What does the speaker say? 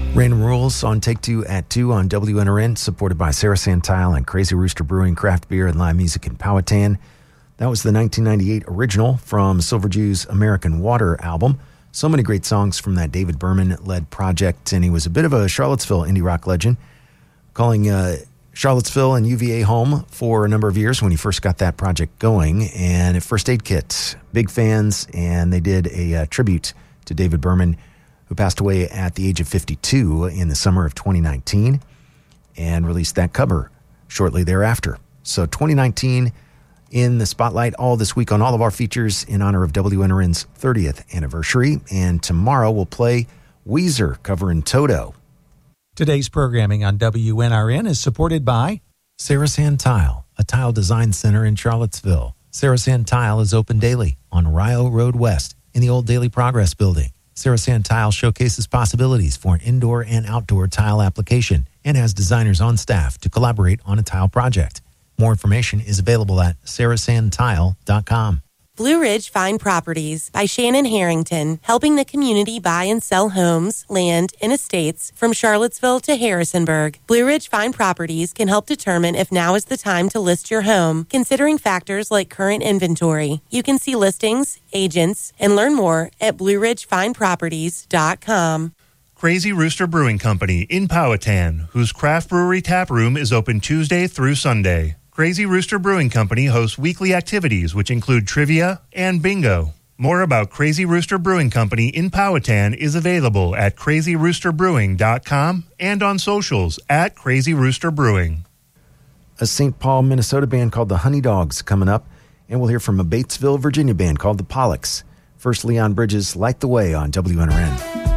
Random Rules on Take Two at 2 on WNRN, supported by Sarasan Tile and Crazy Rooster Brewing, craft beer and live music in Powhatan. That was the 1998 original from Silver Jew's American Water album. So many great songs from that David Berman-led project, and he was a bit of a Charlottesville indie rock legend, calling Charlottesville and UVA home for a number of years when he first got that project going. And at First Aid Kit, big fans, and they did a tribute to David Berman, who passed away at the age of 52 in the summer of 2019, and released that cover shortly thereafter. So 2019 in the spotlight all this week on all of our features in honor of WNRN's 30th anniversary. And tomorrow we'll play Weezer covering Toto. Today's programming on WNRN is supported by Sarasan Tile, a tile design center in Charlottesville. Sarasan Tile is open daily on Rio Road West in the old Daily Progress building. Sarasan Tile showcases possibilities for an indoor and outdoor tile application and has designers on staff to collaborate on a tile project. More information is available at sarasantile.com. Blue Ridge Fine Properties by Shannon Harrington, helping the community buy and sell homes, land, and estates from Charlottesville to Harrisonburg. Blue Ridge Fine Properties can help determine if now is the time to list your home, considering factors like current inventory. You can see listings, agents, and learn more at BlueRidgeFineProperties.com. Crazy Rooster Brewing Company in Powhatan, whose craft brewery tap room is open Tuesday through Sunday. Crazy Rooster Brewing Company hosts weekly activities which include trivia and bingo. More about Crazy Rooster Brewing Company in Powhatan is available at crazyroosterbrewing.com and on socials at Crazy Rooster Brewing. A St. Paul, Minnesota band called the Honey Dogs coming up, and we'll hear from a Batesville, Virginia band called the Pollocks. First, Leon Bridges, Light the Way on WNRN.